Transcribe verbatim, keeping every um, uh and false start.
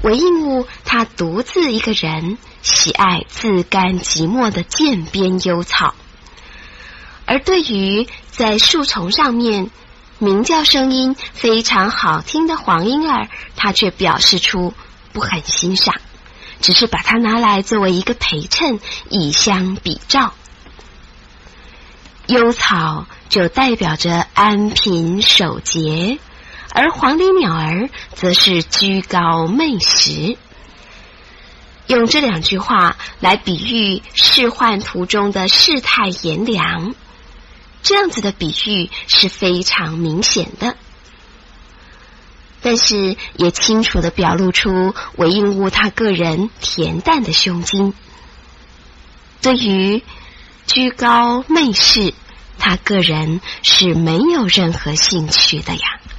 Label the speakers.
Speaker 1: 韦应物他独自一个人，喜爱自甘寂寞的涧边幽草，而对于在树丛上面鸣叫声音非常好听的黄莺儿，他却表示出不很欣赏，只是把它拿来作为一个陪衬，以相比照。幽草就代表着安贫守节，而黄鹂鸟儿则是居高媚实。用这两句话来比喻仕宦途中的世态炎凉，这样子的比喻是非常明显的，但是也清楚地表露出韦应物他个人恬淡的胸襟。对于居高媚世，他个人是没有任何兴趣的呀。